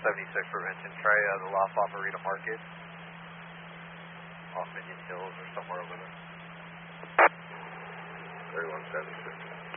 76 prevention. Try the La Favorita Market. Off Indian Hills or somewhere over there. 3176.